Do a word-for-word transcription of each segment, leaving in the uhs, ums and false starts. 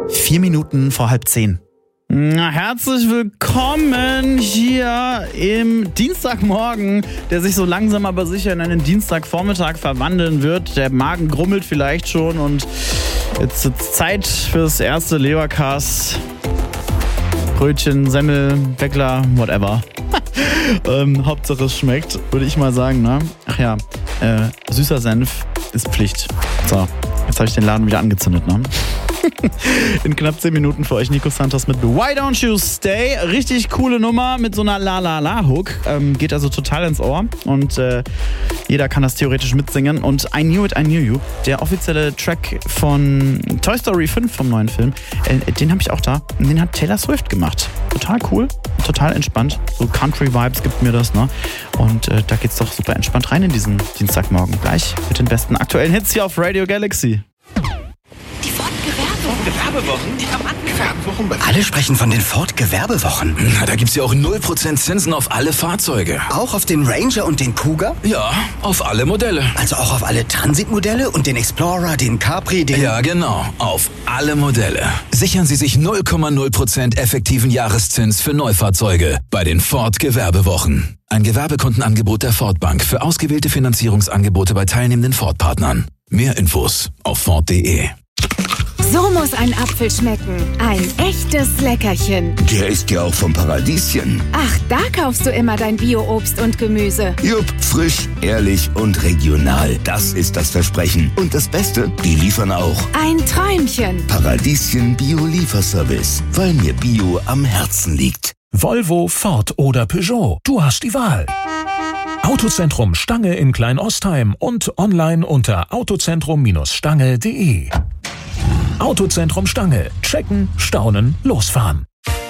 Vier Minuten vor halb zehn. Na, herzlich willkommen hier im Dienstagmorgen, der sich so langsam aber sicher in einen Dienstagvormittag verwandeln wird. Der Magen grummelt vielleicht schon und jetzt ist Zeit fürs erste Leberkas. Brötchen, Semmel, Weckler, whatever. ähm, Hauptsache es schmeckt, würde ich mal sagen, ne? Ach ja, äh, süßer Senf ist Pflicht. So, jetzt habe ich den Laden wieder angezündet, ne? In knapp zehn Minuten für euch Nico Santos mit Why Don't You Stay. Richtig coole Nummer mit so einer La-La-La-Hook. Ähm, geht also total ins Ohr und äh, jeder kann das theoretisch mitsingen. Und I Knew It, I Knew You, der offizielle Track von Toy Story fünf vom neuen Film, äh, den habe ich auch da. Den hat Taylor Swift gemacht. Total cool, total entspannt. So Country-Vibes gibt mir das, ne? Und äh, da geht's doch super entspannt rein in diesen Dienstagmorgen. Gleich mit den besten aktuellen Hits hier auf Radio Galaxy. Gewerbewochen? Gewerbewochen? Alle sprechen von den Ford Gewerbewochen. Na, da gibt's ja auch null Prozent Zinsen auf alle Fahrzeuge. Auch auf den Ranger und den Kuga? Ja, auf alle Modelle. Also auch auf alle Transitmodelle und den Explorer, den Capri, den... Ja, genau. Auf alle Modelle. Sichern Sie sich null Komma null Prozent effektiven Jahreszins für Neufahrzeuge bei den Ford Gewerbewochen. Ein Gewerbekundenangebot der Ford Bank für ausgewählte Finanzierungsangebote bei teilnehmenden Ford-Partnern. Mehr Infos auf Ford punkt de. So muss ein Apfel schmecken. Ein echtes Leckerchen. Der ist ja auch vom Paradieschen. Ach, da kaufst du immer dein Bio-Obst und Gemüse. Jupp, frisch, ehrlich und regional. Das ist das Versprechen. Und das Beste, die liefern auch. Ein Träumchen. Paradieschen Bio-Lieferservice, weil mir Bio am Herzen liegt. Volvo, Ford oder Peugeot. Du hast die Wahl. Autozentrum Stange in Klein-Ostheim und online unter autozentrum Stange punkt de. Autozentrum Stange. Checken, staunen, losfahren.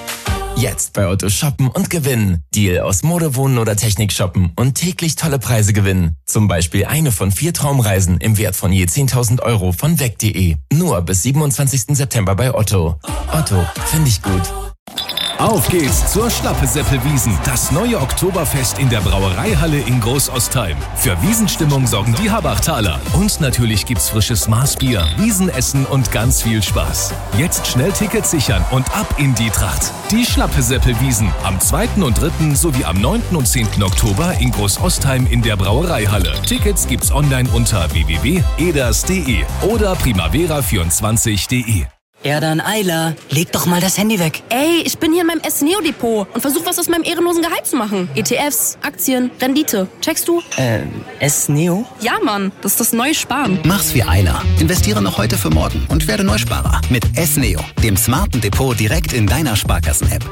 Jetzt bei Otto shoppen und gewinnen. Deal aus Mode, Wohnen oder Technik shoppen und täglich tolle Preise gewinnen. Zum Beispiel eine von vier Traumreisen im Wert von je zehntausend Euro von weg punkt de. Nur bis siebenundzwanzigsten September bei Otto. Otto, finde ich gut. Auf geht's zur Schlappe-Seppel-Wiesn, das neue Oktoberfest in der Brauereihalle in Groß-Ostheim. Für Wiesenstimmung sorgen die Habachtaler. Und natürlich gibt's frisches Maßbier, Wiesenessen und ganz viel Spaß. Jetzt schnell Tickets sichern und ab in die Tracht. Die Schlappe-Seppel-Wiesn am zweiten und dritten sowie am neunten und zehnten Oktober in Groß-Ostheim in der Brauereihalle. Tickets gibt's online unter w w w punkt eders punkt de oder primavera vierundzwanzig punkt de. Ja, dann Eila, leg doch mal das Handy weg. Ey, ich bin hier in meinem S-Neo-Depot und versuch was aus meinem ehrenlosen Gehalt zu machen. E T Fs, Aktien, Rendite. Checkst du? Äh, S-Neo? Ja, Mann, das ist das neue Sparen. Mach's wie Eila. Investiere noch heute für morgen und werde Neusparer. Mit S-Neo, dem smarten Depot direkt in deiner Sparkassen-App.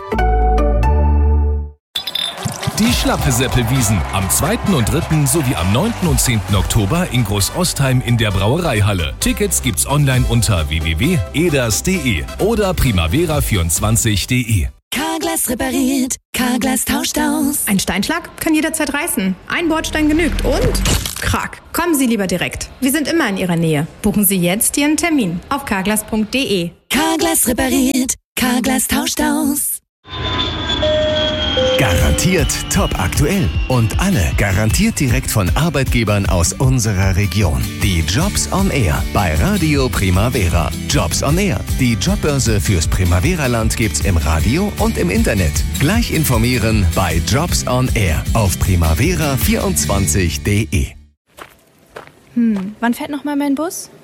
Die Schlappe-Seppel-Wiesn am zweiten und dritten sowie am neunten und zehnten Oktober in Groß-Ostheim in der Brauereihalle. Tickets gibt's online unter w w w punkt eders punkt de oder primavera vierundzwanzig punkt de. Carglass repariert, Carglass tauscht aus. Ein Steinschlag kann jederzeit reißen. Ein Bordstein genügt und krack. Kommen Sie lieber direkt. Wir sind immer in Ihrer Nähe. Buchen Sie jetzt Ihren Termin auf carglass punkt de. Carglass repariert, Carglass tauscht aus. Garantiert top aktuell und alle garantiert direkt von Arbeitgebern aus unserer Region. Die Jobs on Air bei Radio Primavera. Jobs on Air. Die Jobbörse fürs Primavera-Land gibt's im Radio und im Internet. Gleich informieren bei Jobs on Air auf primavera vierundzwanzig punkt de. Hm, wann fährt noch mal mein Bus?